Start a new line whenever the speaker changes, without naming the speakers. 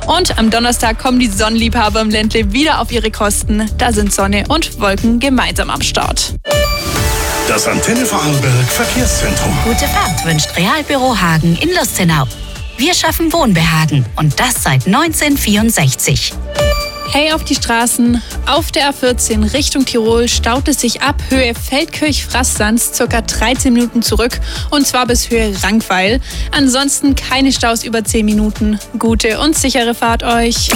Und am Donnerstag kommen die Sonnenliebhaber im Ländle wieder auf ihre Kosten. Da sind Sonne und Wolken gemeinsam am Start.
Das Antenne Vorarlberg Verkehrszentrum.
Gute Fahrt wünscht Realbüro Hagen in Lustenau. Wir schaffen Wohnbehagen und das seit 1964.
Hey auf die Straßen. Auf der A14 Richtung Tirol staut es sich ab Höhe Feldkirch-Fraßsand ca. 13 Minuten zurück und zwar bis Höhe Rankweil. Ansonsten keine Staus über 10 Minuten. Gute und sichere Fahrt euch.